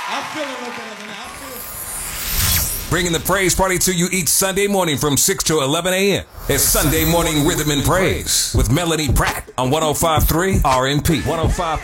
I feel a little better than that. I feel. Bringing the praise party to you each Sunday morning from 6 to 11 a.m. It's Sunday Morning Rhythm and Praise with Melanie Pratt on 105.3 RNP. 105.3